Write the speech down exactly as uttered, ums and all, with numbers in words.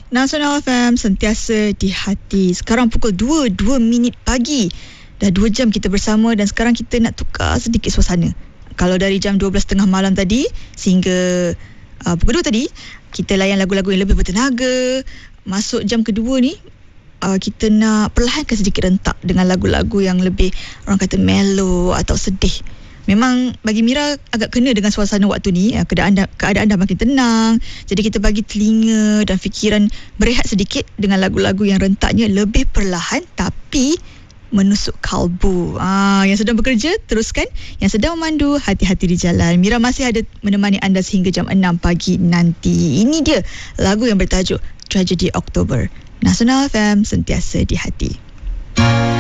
Nasional F M, sentiasa di hati. Sekarang pukul dua, dua minit pagi. Dah dua jam kita bersama dan sekarang kita nak tukar sedikit suasana. Kalau dari jam dua belas tiga puluh malam tadi sehingga uh, pukul dua tadi, kita layan lagu-lagu yang lebih bertenaga. Masuk jam kedua ni, uh, kita nak perlahankan sedikit rentak dengan lagu-lagu yang lebih, orang kata, mellow atau sedih. Memang bagi Mira agak kena dengan suasana waktu ni. Keadaan dah, keadaan dah makin tenang. Jadi kita bagi telinga dan fikiran berehat sedikit dengan lagu-lagu yang rentaknya lebih perlahan tapi menusuk kalbu. Ah, yang sedang bekerja, teruskan. Yang sedang memandu, hati-hati di jalan. Mira masih ada menemani anda sehingga jam enam pagi nanti. Ini dia lagu yang bertajuk Tragedy October. Nasional F M, sentiasa di hati.